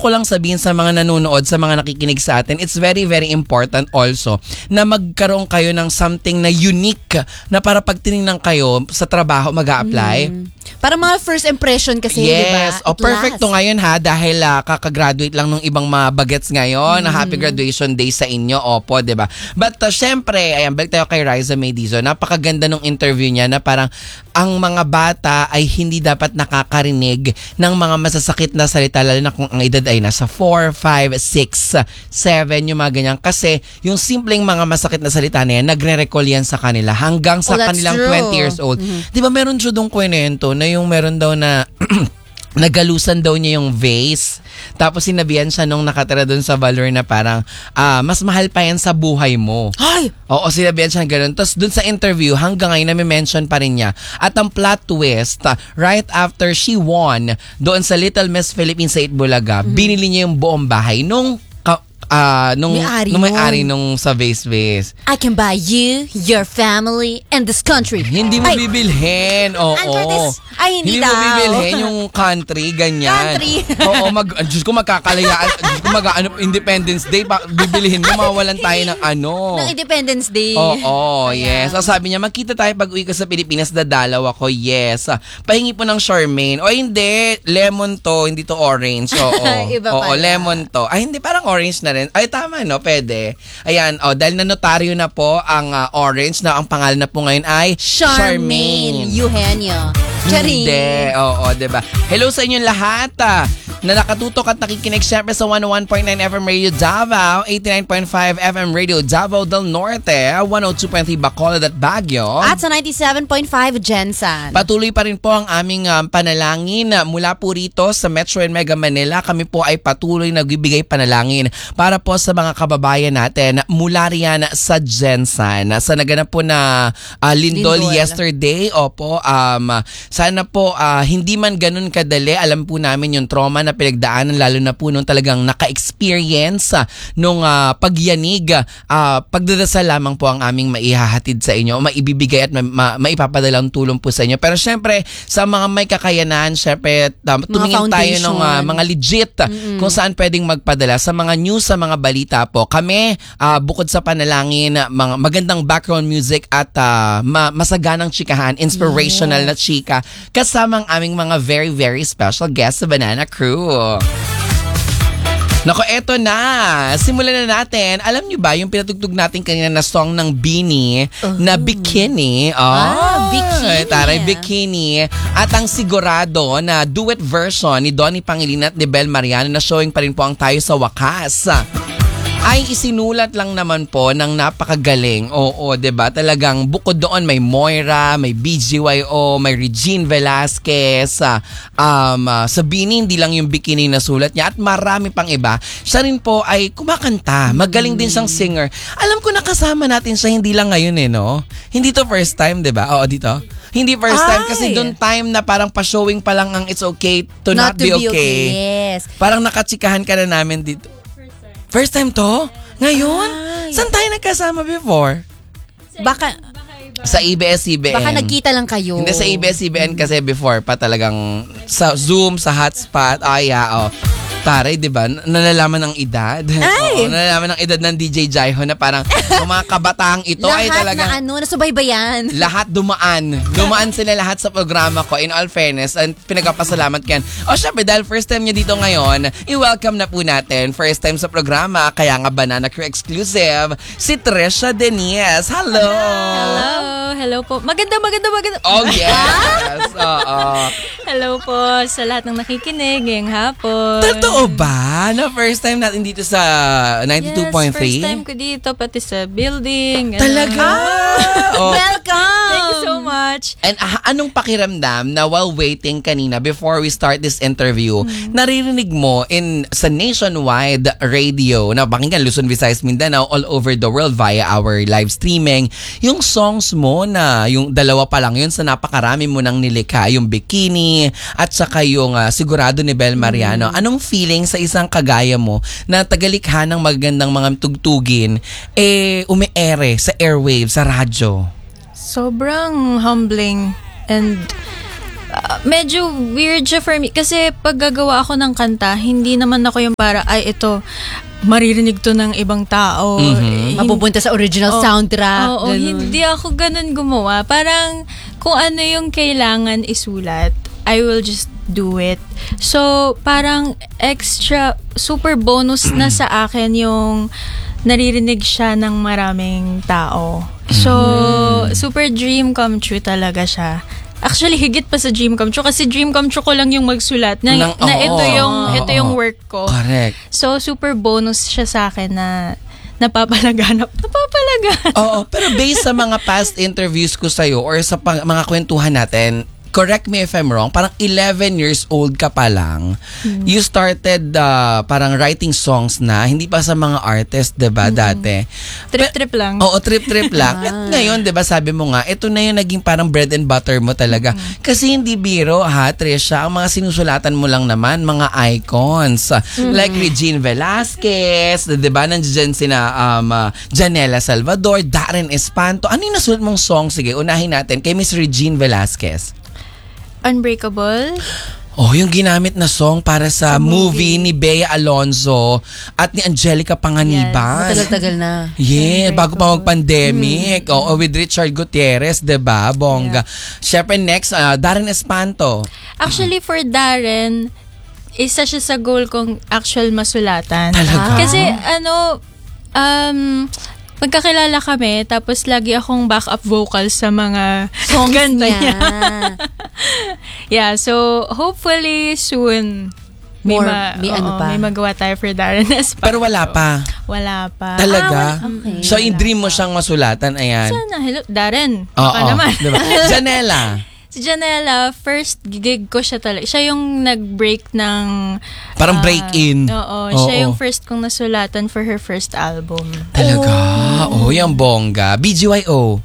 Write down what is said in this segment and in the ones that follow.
ko lang sabihin sa mga nanonood, sa mga nakikinig sa atin, it's very, very important also na magkaroon kayo ng something na unique na para pag tinignan kayo sa trabaho mag-a-apply. Para mga first impression kasi, di ba? Yes. Perfect to ngayon ha dahil kakagraduate lang ng ibang mga bagets ngayon. Happy graduation day sa inyo. Opo, di ba? But syempre, ayan, balik tayo kay Riza Maydizo. Napakaganda ng interview niya na parang ang mga bata ay hindi dapat nakakarinig ng mga masasakit na salita lalo na kung ang edad ay nasa 4, 5, 6, 7, yung mga ganyan. Kasi yung simpleng mga masakit na salita na yan, nagre-recall yan sa kanila hanggang sa kanilang true. 20 years old. Di ba meron siya doon kwento na yung meron daw na nagalusan daw niya yung vase. Tapos sinabihan siya nung nakatira doon sa Valor na parang mas mahal pa yan sa buhay mo. Ay! Oo, sinabihan siya gano'n. Tapos doon sa interview, hanggang ngayon nami-mention pa rin niya. At ang plot twist, right after she won doon sa Little Miss Philippines sa Itbulaga, binili niya yung buong bahay nung may-ari nung sa vase. I can buy you, your family, and this country. Hindi mo bibilhin. Oo. Hindi mo daw. bibilhin yung country, ganyan. Country. Oo, Diyos ko magkakalayaan. Diyos ko Independence Day, bibilihin mo, mawalan tayo ng Ng Independence Day. Oo, yes. So, sabi niya, magkita tayo pag uwi ko sa Pilipinas, dadalaw ako. Yes. Pahingi po ng Charmaine. O hindi, lemon to, hindi to orange. Oo. Iba Oo, pala. lemon to. Ay, hindi, parang orange na rin. Ay, tama, no? Pwede. Ayan, dahil na notaryo na po ang orange na ang pangalan na po ngayon ay Charmaine Eugenio. Hindi. Oo, diba? Hello sa inyong lahat. Na nakatutok at nakikinig syempre sa 101.9 FM Radio Davao, 89.5 FM Radio Davao del Norte, 102.3 Bacolod at Baguio. At sa 97.5 Jensen. Patuloy pa rin po ang aming panalangin mula po rito sa Metro and Mega Manila. Kami po ay patuloy nagbibigay panalangin para po sa mga kababayan natin mula riyan sa Jensen. Sa naganap po na Lindol yesterday. Opo, sana po hindi man ganun kadali. Alam po namin yung trauma na pinagdaanan lalo na po nung talagang naka-experience nung pagyanig. Pagdadasal lamang po ang aming maihahatid sa inyo, maibibigay at maipapadalang tulong po sa inyo. Pero syempre, sa mga may kakayanan, syempre, tumingin tayo ng mga legit kung saan pwedeng magpadala. Sa mga news, sa mga balita po, kami, bukod sa panalangin, mga magandang background music at masaganang chikahan, inspirational na chika, kasamang aming mga very, very special guests sa Banana Crew. Nako, eto na. Simulan na natin. Alam niyo ba yung pinatugtog natin kanina na song ng Beanie na Bikini? Bikini. Taray, Bikini. At ang Sigurado na duet version ni Donnie Pangilinan at ni Bel Mariano na showing pa rin po ang Tayo sa Wakas. Ay isinulat lang naman po ng napakagaling. Oo, 'di ba? Talagang bukod doon may Moira, may BGYO, may Regine Velasquez, sa Bini, hindi lang yung Bikini na sulat niya at marami pang iba. Siya rin po ay kumakanta. Magaling din siyang singer. Alam ko nakasama natin siya hindi lang ngayon no? Hindi to first time, 'di ba? Oo, dito. Hindi first time kasi doon time na parang pa-showing pa lang ang It's Okay to Not Be Okay. Yes. Parang nakatsikahan ka na namin dito. First time to? Ngayon? Saan tayo nagkasama before? Baka sa ABS-CBN. Baka nagkita lang kayo. Hindi, sa ABS-CBN kasi before pa talagang sa Zoom, sa hotspot. Taray, di ba? Nalalaman ng edad. Oo, nalalaman ng edad ng DJ Jaiho na parang mga kabataang ito ay talagang lahat na nasubaybayan. Lahat dumaan. Dumaan sila lahat sa programa ko. In all fairness, and pinagpapasalamat ko yan. Syempre, dahil first time niya dito ngayon, i-welcome na po natin. First time sa programa, kaya nga Banana Crew exclusive, si Trisha Denise. Hello! Hello po. Maganda. Oh, yes! Hello po sa lahat ng nakikinig ngayong hapon. Totoo ba? Na first time natin dito sa 92.3? Yes, first time ko dito, pati sa building. Talaga? Welcome! Thank you so much. And anong pakiramdam na while waiting kanina before we start this interview, naririnig mo sa nationwide radio na pakinggan Luzon, Visayas, Mindanao, all over the world via our live streaming, yung songs mo na yung dalawa pa lang yun sa napakarami mo nang nilikha, yung Bikini at saka yung Sigurado ni Bel Mariano. Anong feeling sa isang kagaya mo na tagalikha ng magandang mga tugtugin ume-ere sa airwaves, sa radyo? Sobrang humbling and medyo weird siya for me. Kasi pag gagawa ako ng kanta, hindi naman ako yung para, ay ito, maririnig to ng ibang tao. Mapupunta sa original soundtrack. Oo, hindi ako ganun gumawa. Parang kung ano yung kailangan isulat, I will just do it. So, parang extra, super bonus na sa akin yung naririnig siya ng maraming tao. So, super dream come true talaga siya. Actually, higit pa sa dream come true kasi dream come true ko lang yung magsulat na ito yung work ko. Correct. So, super bonus siya sa akin na napapalaganap. Oo, pero based sa mga past interviews ko sa'yo or sa mga kwentuhan natin, correct me if I'm wrong, parang 11 years old ka pa lang, you started parang writing songs na, hindi pa sa mga artist, diba, dati? Trip-trip lang. Oo, trip-trip lang. At ngayon, diba, sabi mo nga, ito na yung naging parang bread and butter mo talaga. Kasi hindi biro, ha, Trisha, ang mga sinusulatan mo lang naman, mga icons. Like Regine Velasquez, diba, nandiyan sina Janela Salvador, Darren Espanto. Ano yung nasulat mong song? Sige, unahin natin kay Miss Regine Velasquez. Unbreakable. Oh, yung ginamit na song para sa movie ni Bea Alonzo at ni Angelica Panganiban. Matagal-tagal na. Yeah, bago pa mag-pandemic. Oo, with Richard Gutierrez, diba? Bongga. Syempre next, Darren Espanto. Actually, for Darren, isa siya sa goal kong actual masulatan. Talaga? Kasi magkakilala kami, tapos lagi akong backup vocal sa mga Songs kanta niya. Yeah, so hopefully soon may magawa tayo for Darren Espanto. Pero wala pa. Wala pa. Talaga? Okay. So, in dream mo siyang masulatan, ayan. Sana, hello, Darren. Oo, Baka naman. diba? Janela. Si Janela, first gig ko siya talaga. Siya yung nag-break ng... Parang break-in. Oo, siya yung first kong nasulatan for her first album. Talaga? Oh, yung bongga. BGYO.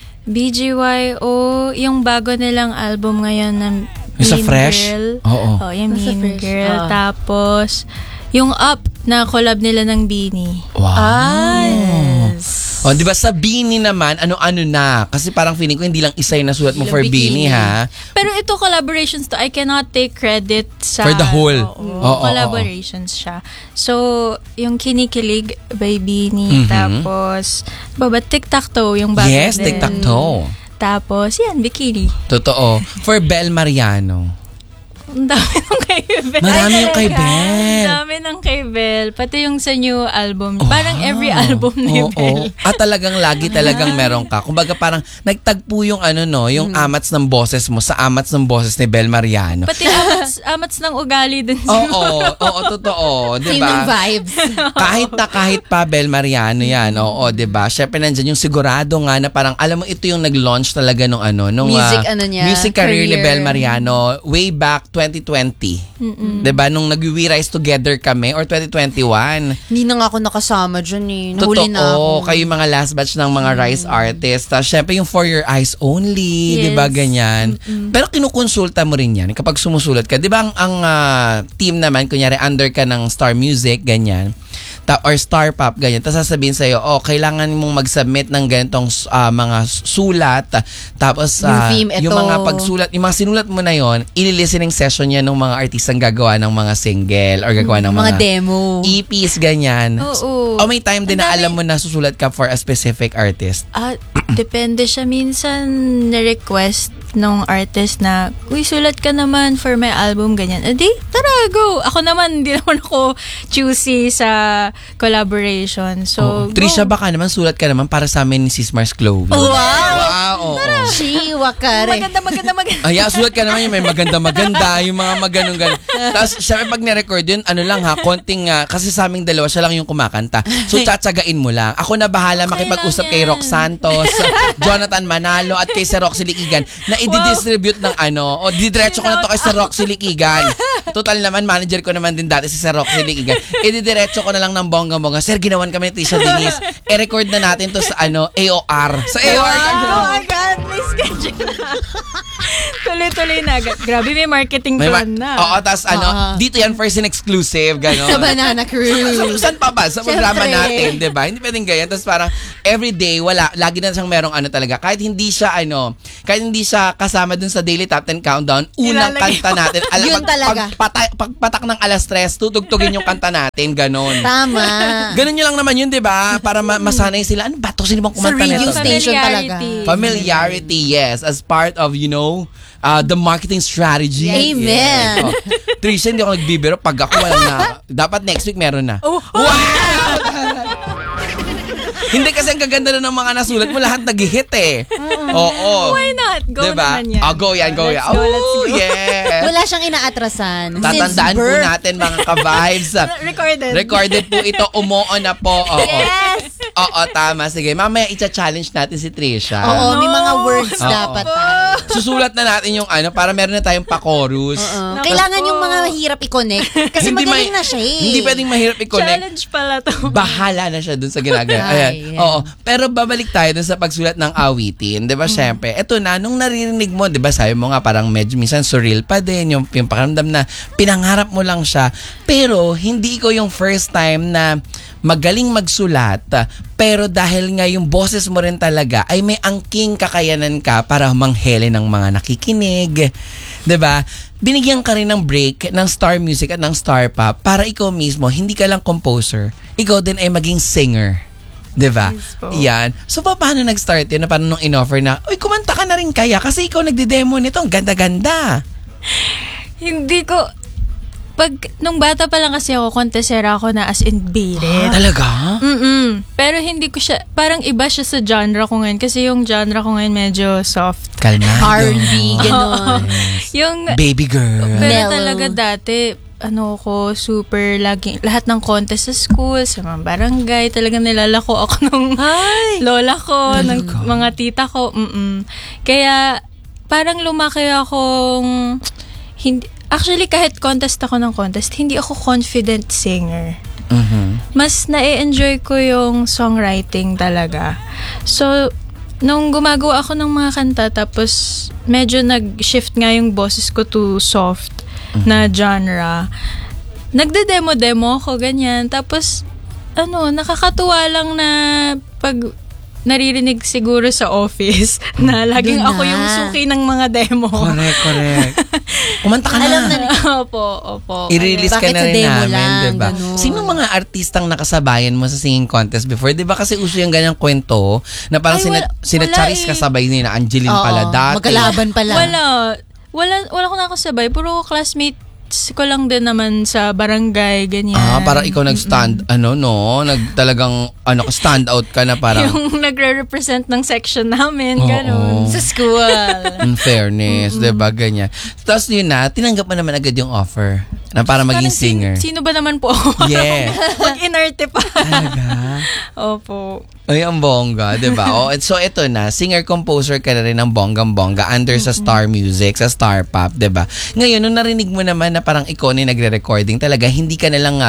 BGYO, yung bago nilang album ngayon na Yung sa Mean Fresh? Girl. Oo. Oh, yung Nasa Mean Fresh. Girl. Tapos, yung Up na collab nila ng Beanie. Wow. Yes. Oh, di ba sa Beanie naman, ano-ano na? Kasi parang feeling ko hindi lang isa yung nasulat mo Yung for bikini. Beanie, ha? Pero ito collaborations to, I cannot take credit sa... For the whole. Oo, collaborations siya. So, yung Kinikilig by Beanie, tapos, Tic-Tac-Toe, yung bago Yes, din. Tic-Tac-Toe. Tapos, yan, Bikini. Totoo. For Bel Mariano. Ang dami ng kay Bel. Marami yung kay Bel. Ang dami ng kay Bel. Pati yung sa new album. Parang every album ni Bel. At talagang lagi talagang meron ka. Kumbaga parang nagtagpo yung yung amats ng boses mo sa amats ng boses ni Bel Mariano. Pati amats ng ugali din. Oo, totoo. Same Diba? ng vibes. Kahit pa Bel Mariano yan. Oo, diba? Syempre nandyan yung sigurado nga na parang alam mo ito yung nag-launch talaga nung Music niya, music career ni career. Bel Mariano way back 2020. Diba? Nung nag-We Rise Together kami or 2021. Hindi na nga ako nakasama dyan eh. Nahuli na ako. Totoo, kayo yung mga last batch ng mga Rise artists. Tapos syempre yung For Your Eyes Only, Yes. di ba ganyan? Pero kinukonsulta mo rin yan kapag sumusulat ka. Di ba ang team naman, kunyari under ka ng Star Music, ganyan, or Star Pop, ganyan. Tapos sasabihin sa'yo, kailangan mong mag-submit ng ganitong mga sulat. Tapos Yung theme, ito. yung mga pagsulat, yung mga sinulat mo na yon, ili-listening session yan ng mga artistang gagawa ng mga single or gagawa ng Mga demo. EPs, ganyan. Oo. O may time din Ang na dami. alam mo na susulat ka for a specific artist. Depende siya. Minsan, na-request nung artist na, uy, sulat ka naman for my album, ganyan. Di, tara, go! Ako naman, hindi naman ako choosy sa collaboration. So, go. Trisha, baka naman sulat ka naman para sa amin ni Sis Mars Chloe. Wow! Wow! Oo. Shiwa ka rin. Maganda. Ay, sulat ka naman yung may maganda, yung mga maganong-ganon. Tapos, syempre pag nirecord yun, konting, kasi sa aming dalawa, siya lang yung kumakanta. So, tsatsagain mo lang. Ako na bahala makipag-usap kay Rox Santos, Jonathan Manalo, at kay Sir Roxy Liquigan, na i-distribute ng didiretso ko na to kay Sir Roxy Liquigan. Total naman, manager ko naman din dati si Sir Roxy Liquigan. I-didiretso ko na lang ng bongga-bongga. Sir, ginawan kami ni Tisha Denise. I-record na natin to sa AOR. Sa AOR. Oh my God, may schedule na. Tuloy-tuloy na. Grabe, may marketing plan na. Oo, tas dito yan first and exclusive, gano'n. Sa Banana Cruise. Saan pa ba? Sa programa Siyempre. natin, di ba? Hindi pwedeng ganyan. Tapos parang, everyday, wala. Lagi na siyang merong ano talaga. Kahit hindi siya kasama dun sa Daily Top 10 Countdown, unang Ilalagay kanta natin. Yun talaga. Pagpatak ng alas 3, tutugtugin yung kanta natin. Ganon. Tama. Ganon nyo lang naman yun, di ba? Para masanay sila. Ano ba to? Sino bang Sa kumanta radio nito? station talaga. Familiarity, yes. As part of, the marketing strategy. Amen. Yes. Oh. Trisha, hindi ako nagbibiro. Pag ako walang na. Dapat next week meron na. Oh. Wow! Hindi kasi ang gaganda na ng mga nasulat mo. Lahat nag-hit eh. Oo. Why not? Go diba? naman yan. Go yan. Let's Oh, go. yes. Wala siyang inaatrasan. Tatandaan Since po birth. natin mga ka-vibes. Recorded. Recorded po ito. Umuo na po. Oo. Yes! Oo, tama. Sige, mamaya i-challenge natin si Trisha. Oo, may mga words Oo. dapat tayo. Susulat na natin yung para meron na tayong pa-chorus. Oo. Naku Kailangan po. yung mga mahirap i-connect. Kasi magaling na siya eh. Hindi pwedeng mahirap i-connect. Challenge pala to. Bahala na siya dun sa ginagawa. Ay, Ayan. yeah. Oo. Pero babalik tayo dun sa pagsulat ng awitin. Di ba, syempre, eto na, nung naririnig mo, di ba, sabi mo nga, parang medyo minsan surreal pa din, yung pakiramdam na pinangarap mo lang siya. Pero, hindi ko yung first time na magaling magsulat, pero dahil nga yung boses mo rin talaga ay may angking kakayanan ka para manghele ng mga nakikinig. 'Di ba? Binigyan ka rin ng break ng Star Music at ng Star Pop para ikaw mismo, hindi ka lang composer, ikaw din ay maging singer. 'Di ba? Yes po. Yan. So, paano nag-start yun? Paano nung in-offer na, uy, kumanta ka na rin kaya kasi ikaw nagde-demo nito. Ang ganda-ganda. Hindi ko... nung bata pa lang kasi ako, contestera ako na as in birit. Talaga? Pero hindi ko siya, parang iba siya sa genre ko ngayon. Kasi yung genre ko ngayon medyo soft. Kalmado. R&B, gano'n. Yung, Baby girl. pero Mellow. talaga dati, super lahat ng contest sa school, sa mga barangay, talaga nilalako ako nung lola ko, ng mga tita ko. Kaya, parang lumaki akong, actually, kahit contest ako ng contest, hindi ako confident singer. Mas na-enjoy ko yung songwriting talaga. So, nung gumagawa ako ng mga kanta, tapos medyo nag-shift nga yung boses ko to soft na genre. Nagde-demo-demo ako, ganyan. Tapos, nakakatuwa lang na pag naririnig siguro sa office na laging Doon ako na. yung suki ng mga demo. Correct. Kumanta ka Alam na. Opo. I-release ka Bakit na sa rin demo namin, lang, diba? ganun? Sino mga artistang nakasabayan mo sa singing contest before? Diba kasi uso yung ganyang kwento na parang Ay, sina wala Charis eh. kasabay nila, Angeline Oo, pala dati. magkalaban pala. Wala ko nakasabay. Puro classmates ko lang din naman sa barangay, ganyan. Parang ikaw nag-stand, talagang, stand out ka na parang, Yung nagre-represent ng section namin, Oo. ganun. Sa school. in fairness, diba, ganyan. Tapos yun na, tinanggap mo naman agad yung offer na para maging Parang singer. Sino ba naman po ako? Yes. Mag-inerte pa. Talaga? Opo. Ay, ang bongga, di ba? So, ito na, singer-composer ka na rin ng bonggang-bongga under sa Star Music, sa Star Pop, di ba? Ngayon, nung narinig mo naman na parang ikaw na yung nagre-recording, talaga, hindi ka na lang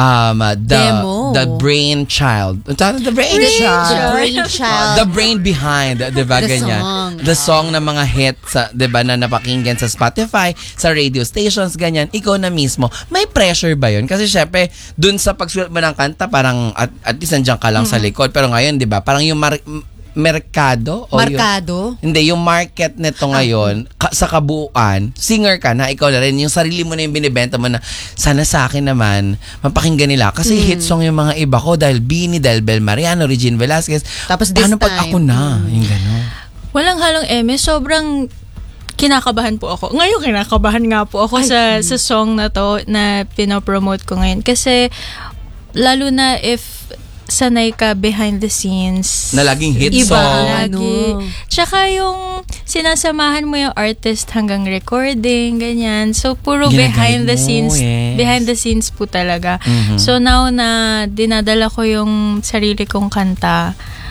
Demo. the brainchild. The brainchild. The brain behind, di ba? The Ganyan. song. The song na mga hits, di ba, na napakinggan sa Spotify, sa radio stations, ganyan. Ikaw na mismo. May pressure ba yun? Kasi syempre, dun sa pagsulat mo ng kanta, parang at least nandiyan ka lang sa likod. Pero ngayon, di ba, parang yung merkado? O Markado? Hindi, yung market nito ngayon, sa kabuuan, singer ka na, ikaw na rin, yung sarili mo na yung binibenta mo na, sana sa akin naman, mapakinggan nila. Kasi hit song yung mga iba ko, dahil Bini, dahil Bel Mariano, Regine Velasquez. Tapos this paano pag time, ako na? Yung gano'n. Walang halong eme. Sobrang kinakabahan po ako. Ngayon, kinakabahan nga po ako sa song na to na pinopromote ko ngayon. Kasi, lalo na if sanay ka behind the scenes. Na laging hit Iba, song. Lagi. Tsaka yung sinasamahan mo yung artist hanggang recording, ganyan. So, puro Ginagay behind the mo, scenes. yes. Behind the scenes po talaga. Mhm. So, now na dinadala ko yung sarili kong kanta,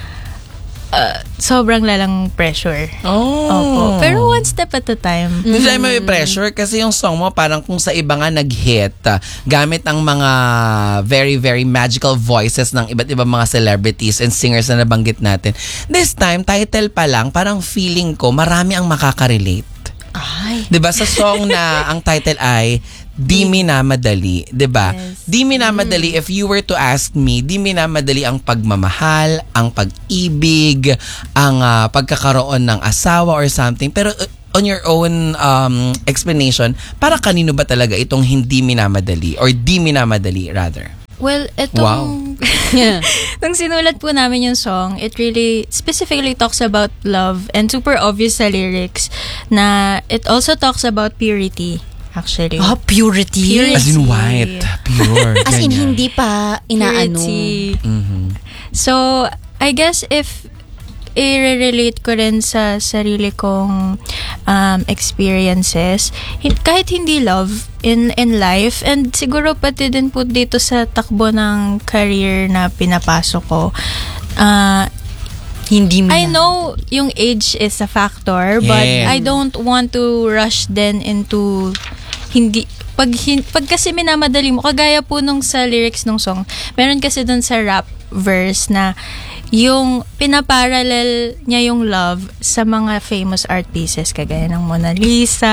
sobrang lalang pressure. Oh. Opo. Pero one step at a time. Hindi tayo may pressure kasi yung song mo parang kung sa iba nga nag-hit gamit ang mga very, very magical voices ng iba't ibang mga celebrities and singers na nabanggit natin. This time, title pa lang, parang feeling ko marami ang makaka-relate. Ay. 'Di ba sa song na ang title ay di minamadali, 'di ba? Yes. Di minamadali, if you were to ask me, di minamadali ang pagmamahal, ang pag-ibig, ang pagkakaroon ng asawa or something. Pero on your own explanation, para kanino ba talaga itong hindi minamadali or di minamadali rather? Well, etong nung sinulat po namin yung song, it really specifically talks about love and super obvious sa lyrics na it also talks about purity, actually. Purity. As in white, pure. As in, ganyan. hindi pa inaano. Purity. Mhm. So, I guess if i-relate ko rin sa sarili kong experiences, kahit hindi love in life, and siguro pati din po dito sa takbo ng career na pinapasok ko, Hindi mo I na. know yung age is a factor, but Yeah. I don't want to rush then into hindi pag kasi minamadali mo, kagaya po nung sa lyrics ng song, meron kasi dun sa rap verse na yung pinaparallel niya yung love sa mga famous art pieces kagaya ng Mona Lisa,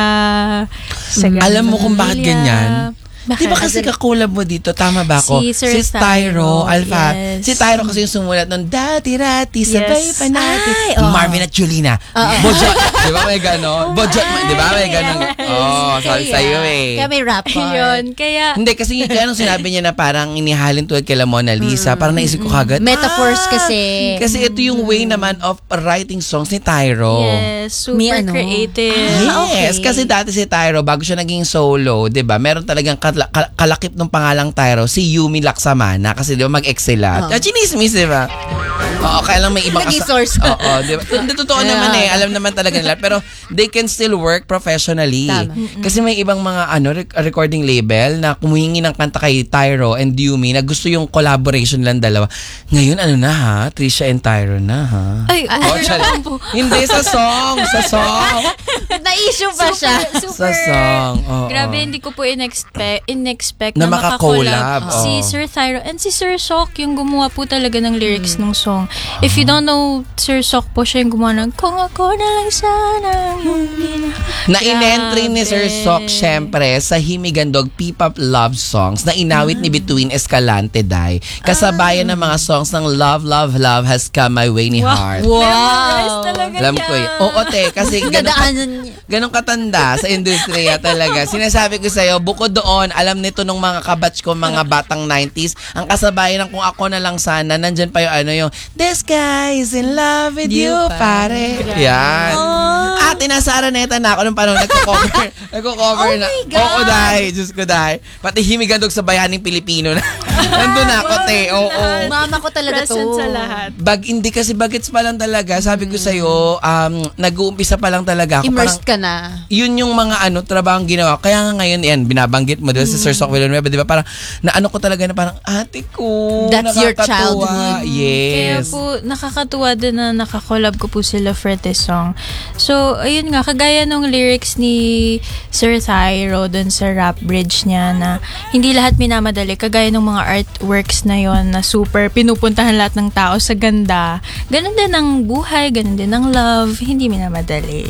Sagrada Alam mo kung bakit Familia. ganyan? Bakit? Di ba kasi kakulab mo dito, tama ba ako? Si Sir Tyro, Tyro, Alpha. yes. Si Tyro kasi yung sumulat ng dati-rati, sabay Yes. pa natin. Ay, oo. Marvin at Julina. Bojot. Di ba may gano'n? Bojot, di ba may gano'n? Sabi sa'yo eh. Kaya may rap part. Yun, kaya Hindi, kasi kaya nung sinabi niya na parang inihalin tulad kay La Mona Lisa, parang naisip ko kagad, Metaphors kasi. Kasi ito yung way naman of writing songs ni Tyro. yes, super May ano. creative. Yes, okay. kasi dati si Tyro, bago siya naging solo, 'di ba? Meron talagang kalakip ng pangalang Tyro, si Yumi Laksamana, kasi 'di ba mag-excelat. Chinismis, 'di ba? Oo, kaya lang may ibang Naging source. Oo, 'di ba? Hindi, totoo naman eh. Alam naman talaga nila, pero they can still work professionally. Tama. Kasi may ibang mga recording label na kumuhingi ng kanta kay Tyro and Yumi na gusto yung collaboration lang dalawa. Ngayon ano na ha? Trisha and Tyro na ha? Ay, Oh, sorry. Hindi sa song, sa song. Na-issue pa siya. Sa song. Oo. Grabe, hindi ko po in-expect Na na makakollab, makakollab si oo. Sir Thyro and si Sir Sok yung gumawa po talaga ng lyrics ng song. If you don't know Sir Sok po, siya yung gumawa ng Kung ako na lang sana hindi na. Na in-entry ni Sir Grabe. Sok, syempre, sa Himigandog P-pop love songs na inawit ni Between Escalante Day. Kasabayan ng mga songs ng Love, Love, Love Has Come My Way ni Heart. Memorize talaga Alam niya. ko eh. Oo, te, kasi Nadaanan niya. ganun katanda sa industriya talaga. Sinasabi ko sa'yo, bukod doon, alam nito nung mga kabatch ko, mga batang 90s, ang kasabayan ng Kung Ako Na Lang Sana, nandyan pa yung This guy is in love with you, pare. Yan. At nasa Araneta na ako nung panahon, nagko-cover na. my God. Oo, dahil. Diyos ko, dahil. Pati Himigandog sa Bayaning Pilipino na. Nandun ako, te. Oo. Mama ko talaga to. Present sa lahat. Hindi kasi bagets pa lang talaga. Sabi ko sa'yo, nag-uumpisa pa lang talaga ako. Immersed Parang, ka na. yun yung mga trabahong ginawa. Kaya nga ngayon, yan, binabanggit mo doon si Sir Sok Villanueva, di ba? Parang, naano ko talaga na parang, ate ko, That's your nakakatuwa. childhood. Kaya Yes. po, nakakatuwa din na nakakollab ko po sila for this song. So, ayun nga, kagaya nung lyrics ni Sir Thyro dun sa rap bridge niya na hindi lahat minamadali, kagaya ng mga artworks na yon na super pinupuntahan lahat ng tao sa ganda. Ganun din ang buhay, ganun din ang love, hindi minamadali.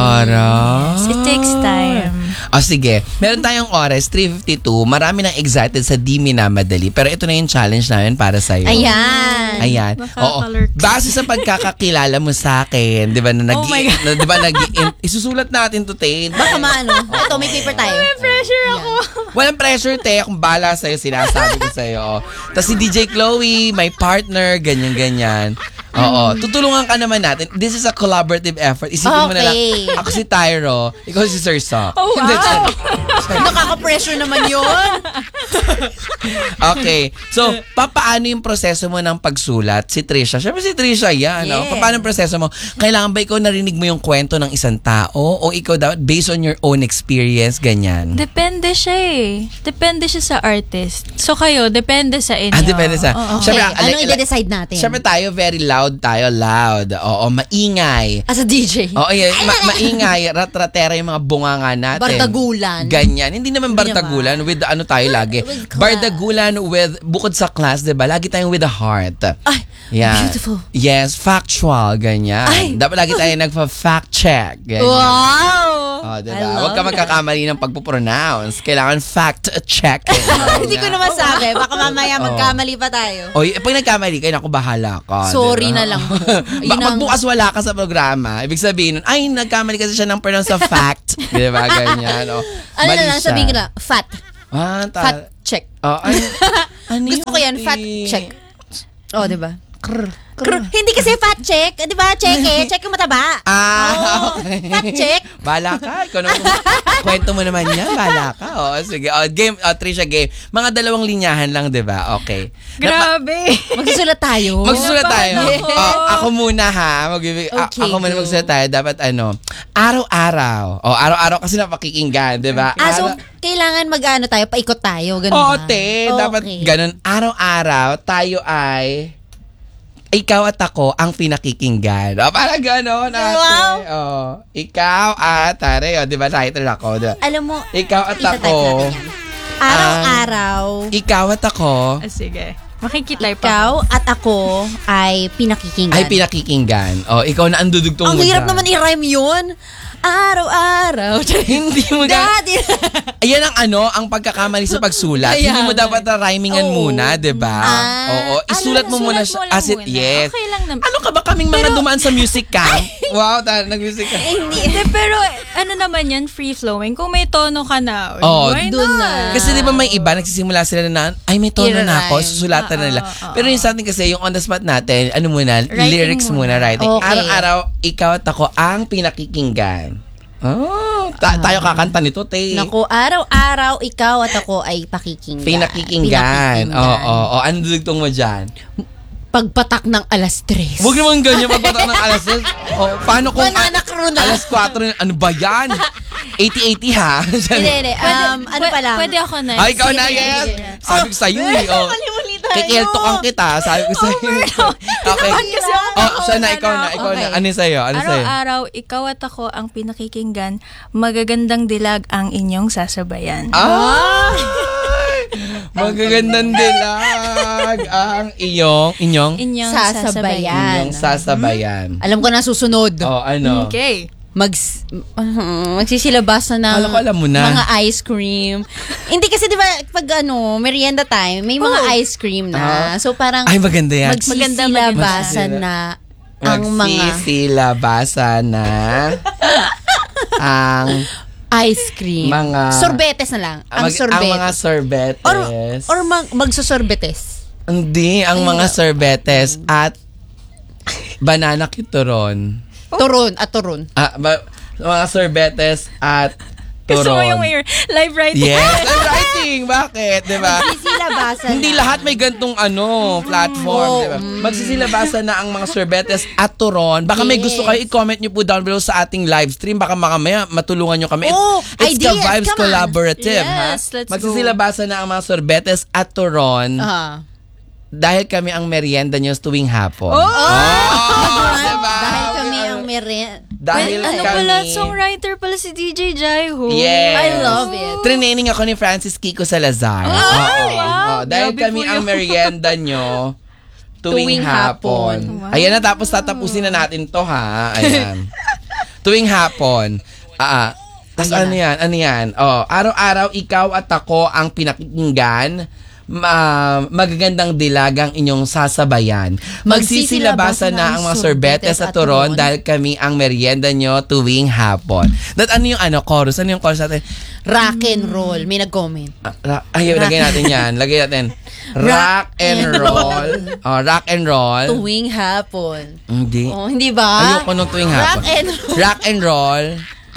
Tara. It takes time. O sige, meron tayong oras, 3:52. Marami nang excited sa di minamadali. Pero ito na yung challenge namin para sa'yo. Ayan. Ayan. Oo. Makakalurks. Base sa pagkakakilala mo sa akin, 'di ba na Oh my God. 'di ba isusulat natin to, te. Baka maano. Ito, may paper tayo. Pressure ako. Walang pressure, te. Kung bala sa'yo, sinasabi ko sa'yo. Tapos si DJ Chloe, my partner, ganyan-ganyan. Oo. Tutulungan ka naman natin. This is a collaborative effort. Isipin mo na lang, Okay. ako si Tyro, ikaw si Sir Sok. Oh, wow. Hindi, Nakaka-pressure naman yun. okay. So, paano yung proseso mo ng pagsulat? Si Trisha. Siyempre si Trisha yan. No? Yeah. Paano yung proseso mo? Kailangan ba ikaw narinig mo yung kwento ng isang tao? O ikaw dapat based on your own experience? Ganyan. Depende siya eh. Depende siya sa artist. So kayo, depende sa inyo. Depende sa... Oo. Okay, Siyempre, ano i-decide natin? Siyempre tayo, very loud tayo. Loud. Oo, maingay. As a DJ. Oo, maingay. Rat-ratera yung mga bunganga natin. Bardagulan. Ganyan. ganyan. Hindi naman bardagulan with ano tayo lagi. With class. Bardagulan with, bukod sa class, diba? Lagi tayong with the heart. Ay, Yeah. beautiful. Yes, factual, ganyan. Ay. Dapat lagi tayo nagpa-fact check. Ganyan. Wow! Oh, diba? I love Huwag ka magkakamali ng pagpupronounce. Kailangan fact check. Hindi ko na masabi. Baka mamaya magkamali pa tayo. O, pag nagkamali kayo, naku, bahala ka. Sorry diba? na lang po. Yun Pag ang- bukas wala ka sa programa, ibig sabihin nun, ay, nagkamali kasi siya ng pronounce sa fact. Di ba? Ganyan. O, Ano mali na lang, siya. sabihin ko lang, fat. Fat check. Oh, ay, ano Gusto ko yan, fat eh? check. Oh, di ba? Hindi kasi fat check. Di ba? Check eh. Check yung mataba. Ah, okay. Fat check. Bala ka. Ikaw naman, kwento mo naman yan. Bala ka. O, sige. O, game. O, Trisha, game. Mga 2 linyahan lang, di ba? Okay. Grabe. Magsusulat tayo. Magsusulat tayo. Yes. Ako muna ha. Okay, Ako muna go. magsusulat tayo. Dapat ano, araw-araw. O, araw-araw kasi napakikinggan, di ba? So, kailangan mag-ano tayo, paikot tayo. Ganun Oo, ba? te. Dapat Okay. ganun. Araw-araw, tayo ay ikaw at ako ang pinakikinggan. O, parang gano'n, ate. Wow. O, ikaw at, tare, o, di ba, writer ako. Diba? Alam mo, Ikaw at itatype ako. natin yan. Araw-araw, Ikaw at ako Sige. Makikitay pa. ikaw at ako ay pinakikinggan. ay pinakikinggan. O, ikaw na ang dudugtong Ang mo hirap dyan. naman i-rhyme yun. Araw-araw. Hindi mo Daddy. Ayan ang ang pagkakamali sa pagsulat. Kaya Hindi mo nga. dapat na rhymingan Oo. muna, 'di ba? Oo, isulat mo muna siya lang as it muna. yes. Okay lang naman. Ano ka ba kaming mga dumaan sa music camp? Wow, nag-music camp. Hindi. Hindi, pero ano naman yan, free-flowing. Kung may tono ka na, Oh, why dun not? na. Kasi 'di ba may iba nagsisimula sila na ay may tono na ako, I-rhyme. susulatan na nila. Oo. Pero yung sa atin kasi yung on the spot natin, ano muna, Writing lyrics muna, muna. writing. Okay. Araw-araw ikaw at ako ang pinakikinggan. Oh, tayo kakanta nito, te. Naku, araw-araw ikaw at ako ay pakikinggan. Pinakikinggan. Oo, ano dugtong mo dyan? Pagpatak ng alas 3. Huwag naman ganyan pagpatak ng alas 6. Oh, paano kung Mananakro na. alas 4? Ano ba yan? 80-80 ha? Hindi. Ano pa lang? Pwede ako na. Ay, ikaw na, Sige, yes. sige. Sabi ko sa'yo eh. Oh. Mali tayo. Kikeltokan kita. Sabi ko sa'yo. Okay. Kasi ako Oh, siya na, ikaw na. Okay. Ano sa'yo? Ano sa'yo? Araw-araw, ikaw at ako ang pinakikinggan, magagandang dilag ang inyong sasabayan. Ay! Magagandang dilag ang inyong Inyong Sasabayan. sasabayan. Alam ko na susunod. Oh, ano? Okay. Magsisilabasan ng Alam ko, alam mo na. mga ice cream. Hindi kasi 'di ba pag merienda time, may mga ice cream na. So parang Ay, maganda yan. magsisilabasan na ang mga Magsisilabasan na ang ice cream. Mga- sorbetes na lang. Ang sorbetes. ang mga sorbetes. Or magsusorbetes. Hindi, ang mga sorbetes at banana kituron. Turon at turon. Mga sorbetes at Gusto mo turon. yung live writing? Yes, I'm writing. Bakit? Diba? Magsisilabasan Hindi na. lahat may gantong platform, Oo. diba? Magsisilabasan na ang mga sorbetes at turon. Baka may Yes. gusto kayo, i-comment nyo po down below sa ating live stream. Baka makamaya matulungan nyo kami. Oh, It's ideas, the Vibes come on. Collaborative, ha? Yes, let's Magsisilabasan na ang mga sorbetes at turon dahil kami ang merienda nyo tuwing hapon. Diba? Dahil kami ang merienda. Dahil ano kami... pala, songwriter pala si DJ Jaiho. Yes. I love it. Training ako ni Francis Kiko Salazar. Ay, Oo. wow. Oo, dahil Grabe kami po ang yun. merienda nyo tuwing Tuwing hapon. hapon. Wow. Ayan na, tapos tatapusin na natin to, ha? Ayan. Tuwing hapon. Tapos ano yan? Ano yan? Oh, araw-araw, ikaw at ako ang pinakikinggan. Magagandang dilagang inyong sasabayan. Magsisilabasan na ang mga sorbetes at turon dahil kami ang merienda nyo tuwing hapon. Ano yung chorus? Ano yung chorus natin? Rock and roll. May nag-comment. Lagay natin yan. Lagay natin. Rock and roll. Oh, rock and roll. Tuwing hapon. Hindi. Oh, hindi ba? Ayoko nung tuwing hapon. Rock and roll. Rock and roll.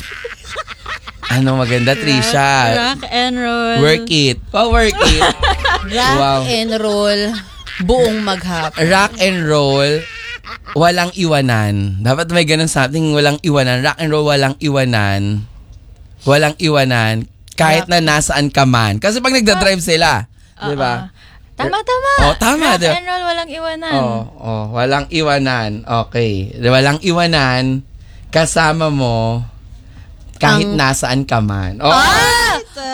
Ano maganda, Trisha? Rock and roll. Work it. Oh, work it. Rock Wow. and roll. Buong maghapon. Rock and roll. Walang iwanan. Dapat may ganun something, walang iwanan. Rock and roll, walang iwanan. Walang iwanan. Kahit na nasaan ka man. Kasi pag nagdadrive sila, di ba? Tama. Oh, tama, Rock diba? and roll, walang iwanan. Walang iwanan. Okay. Walang iwanan kasama mo kahit nasaan ka man. Oh.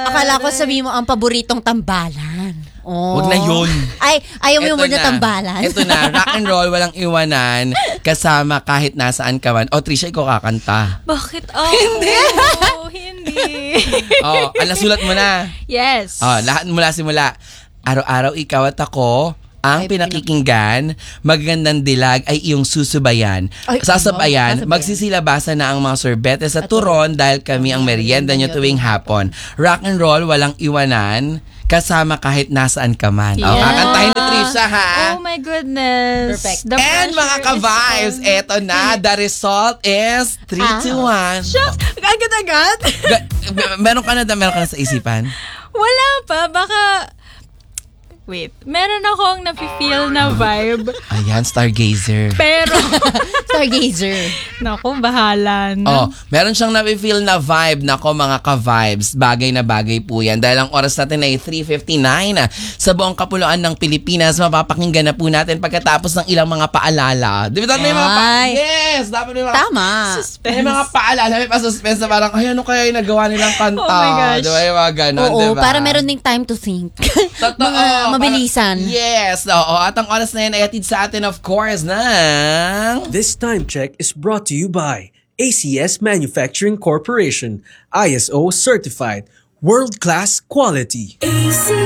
Akala ko sabihin mo ang paboritong tambalan. Oh. Wag na yun. Ay, ayaw mo yung Eto word na tambalan. Ito na, rock and roll, walang iwanan, kasama kahit nasaan ka man. O, Trisha, ikaw kakanta. Bakit ako? Hindi. Sulat mo na. Yes. Lahat mula simula. Araw-araw ikaw at ako, ang Ay, pinakikinggan, magagandang dilag ay iyong susubayan. Ay, Sasabayan, sasabayan. magsisilabasan na ang mga sorbete sa turon dahil kami ang merienda nyo tuwing hapon. Rock and roll, walang iwanan, kasama kahit nasaan ka man. Yeah. Kakantahin ni Trisha, ha? Oh my goodness. Perfect. The And mga pressure ka-vibes, is on. eto na, the result is 3, 2, 1. Shucks! Agad-agad? Meron ka na sa isipan? Wala pa. Baka... Wait. Meron akong nafe-feel na vibe. Ayan, stargazer. Pero... Stargazer. Naku, bahala na. Meron siyang nafe-feel na vibe. Nako mga ka-vibes, bagay na bagay po yan. Dahil ang oras natin ay 3:59 sa buong kapuluan ng Pilipinas. Mapapakinggan na po natin pagkatapos ng ilang mga paalala. Di ba dapat may mga Ay. Yes! Dapat may mga... Tama. May mga paalala, may pa-suspense na parang, ay, ano kaya yung nagawa nilang kanta? Oh my gosh. Di ba yung mga ganon, Oo, di ba? para meron ding time to think. Totoo. Mga mabilisan. Yes. Oo. At ang oras na yan ay hatid sa atin, of course, ng... This time check is brought to you by ACS Manufacturing Corporation, ISO certified, world-class quality.